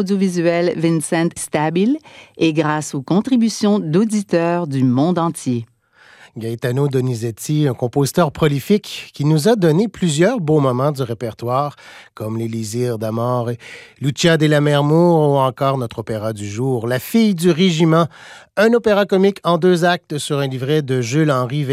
audiovisuel Vincent Stabile et grâce aux contributions d'auditeurs du monde entier. Gaetano Donizetti, un compositeur prolifique qui nous a donné plusieurs beaux moments du répertoire, comme l'Élysire d'Amore, Lucia della Mermour ou encore notre opéra du jour, La fille du régiment, un opéra comique en 2 actes sur un livret de Jules-Henri